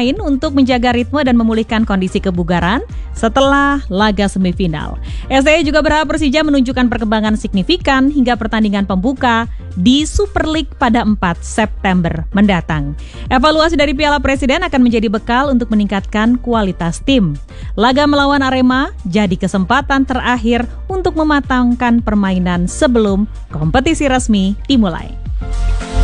bermain untuk menjaga ritme dan memulihkan kondisi kebugaran setelah laga semifinal. STY juga berharap Persija menunjukkan perkembangan signifikan hingga pertandingan pembuka di Super League pada 4 September mendatang. Evaluasi dari Piala Presiden akan menjadi bekal untuk meningkatkan kualitas tim. Laga melawan Arema jadi kesempatan terakhir untuk mematangkan permainan sebelum kompetisi resmi dimulai.